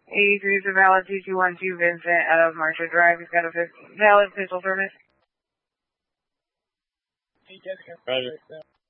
83 is a valid 2212 Vincent out of Marshall Drive. He's got a valid pistol permit. Roger.